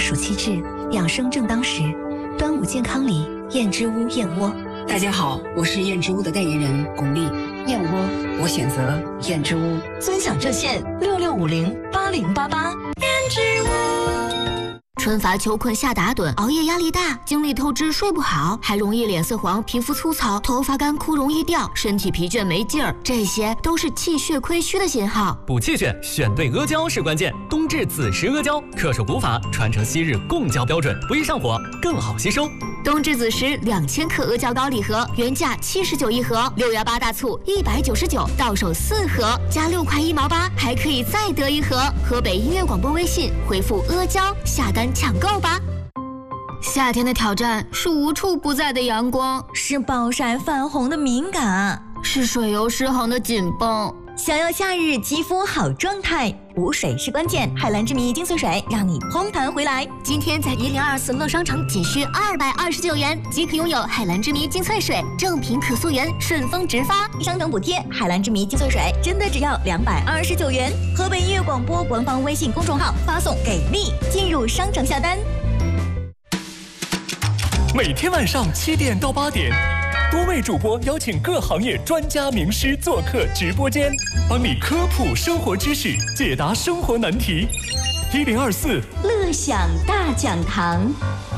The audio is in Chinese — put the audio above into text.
暑气至，养生正当时。端午健康礼，燕之屋燕窝。 大家好，我是燕之屋的代言人巩俐。燕窝，我选择燕之屋。 尊享热线66508088。燕之屋。 春乏秋困夏打盹，熬夜压力大，精力透支睡不好，还容易脸色黄、皮肤粗糙、头发干枯容易掉，身体疲倦没劲儿，这些都是气血亏虚的信号。 补气血，选对阿胶是关键。冬至子时阿胶，恪守古法，传承昔日贡胶标准，不易上火，更好吸收。 冬至子时2000克阿胶膏礼盒，原价79一盒，618大促199，到手4盒，加6块1毛8，还可以再得一盒。河北音乐广播微信回复阿胶下单抢购吧。夏天的挑战是无处不在的阳光， 是暴晒泛红的敏感， 是水油失衡的紧绷。 想要夏日肌肤好状态，补水是关键。海蓝之谜精粹水让你嘭弹回来。 今天在1024乐商城仅需229元即可拥有海蓝之谜精粹水，正品可溯源，顺丰直发， 商城补贴。海蓝之谜精粹水真的只要229元。河北音乐广播官方微信公众号发送给力进入商城下单。 每天晚上7点到8点，多位主播邀请各行业专家名师做客直播间，帮你科普生活知识，解答生活难题。1024 乐享大讲堂。